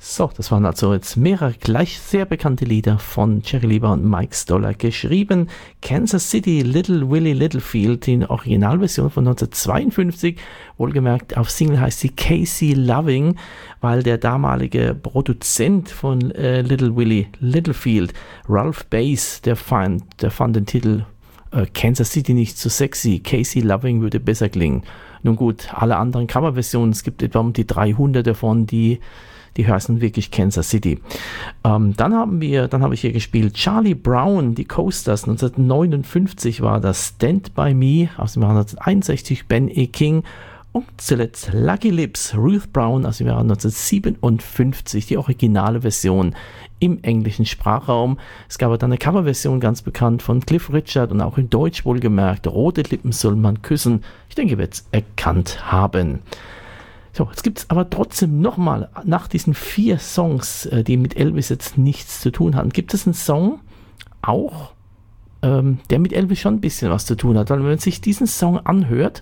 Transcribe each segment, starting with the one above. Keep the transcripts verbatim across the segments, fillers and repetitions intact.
So, das waren also jetzt mehrere gleich sehr bekannte Lieder von Jerry Lieber und Mike Stoller. Geschrieben Kansas City, Little Willie Littlefield, die Originalversion von neunzehnhundertzweiundfünfzig. Wohlgemerkt, auf Single heißt sie Casey Loving, weil der damalige Produzent von äh, Little Willie Littlefield, Ralph Bass, der fand, der fand den Titel äh, Kansas City nicht so sexy. Casey Loving würde besser klingen. Nun gut, alle anderen Coverversionen, es gibt etwa um die dreihundert davon, die Die heißen wirklich Kansas City. Ähm, dann haben wir, dann habe ich hier gespielt Charlie Brown, die Coasters. neunzehnhundertneunundfünfzig war das Stand By Me, aus dem Jahr neunzehnhunderteinundsechzig Ben E. King. Und zuletzt Lucky Lips, Ruth Brown, aus dem Jahr neunzehnhundertsiebenundfünfzig, die originale Version im englischen Sprachraum. Es gab dann eine Coverversion, ganz bekannt, von Cliff Richard und auch in Deutsch wohlgemerkt. Rote Lippen soll man küssen. Ich denke, ihr werdet es erkannt haben. So, jetzt gibt es aber trotzdem nochmal, nach diesen vier Songs, die mit Elvis jetzt nichts zu tun hatten, gibt es einen Song auch, ähm, der mit Elvis schon ein bisschen was zu tun hat. Weil wenn man sich diesen Song anhört,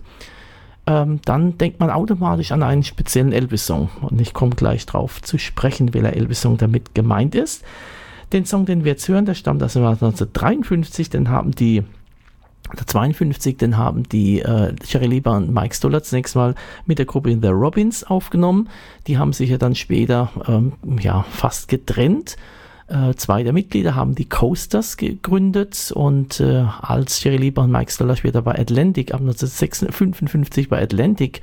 ähm, dann denkt man automatisch an einen speziellen Elvis-Song. Und ich komme gleich drauf zu sprechen, welcher Elvis-Song damit gemeint ist. Den Song, den wir jetzt hören, der stammt aus dem Jahr neunzehnhundertdreiundfünfzig, den haben die zweiundfünfzig, den haben die äh, Jerry Lieber und Mike Stoller zunächst mal mit der Gruppe The Robins aufgenommen. Die haben sich ja dann später ähm, ja, fast getrennt. Äh, zwei der Mitglieder haben die Coasters gegründet und äh, als Jerry Lieber und Mike Stoller später bei Atlantic ab neunzehnhundertfünfundfünfzig bei Atlantic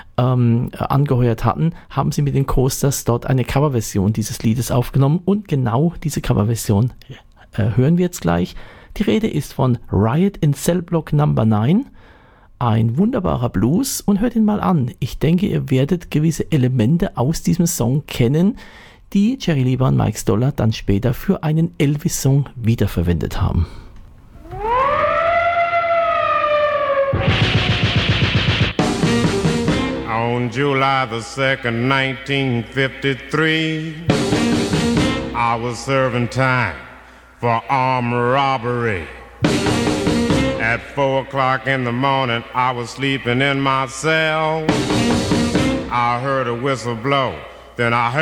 ähm, angeheuert hatten, haben sie mit den Coasters dort eine Coverversion dieses Liedes aufgenommen und genau diese Coverversion äh, hören wir jetzt gleich. Die Rede ist von Riot in Cell Block Number neun, ein wunderbarer Blues, und hört ihn mal an. Ich denke, ihr werdet gewisse Elemente aus diesem Song kennen, die Jerry Lieber und Mike Stoller dann später für einen Elvis-Song wiederverwendet haben. On July the second, nineteen fifty-three, I was serving time for armed robbery. At four o'clock in the morning, I was sleeping in my cell. I heard a whistle blow, then I heard